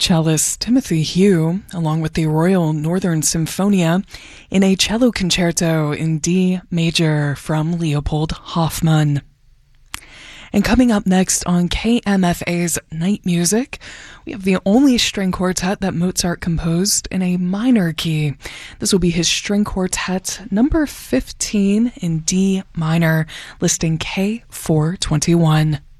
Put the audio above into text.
cellist Timothy Hugh, along with the Royal Northern Symphonia, in a cello concerto in D major from Leopold Hoffmann. And coming up next on KMFA's Night Music, we have the only string quartet that Mozart composed in a minor key. This will be his string quartet number 15 in D minor, listing K421.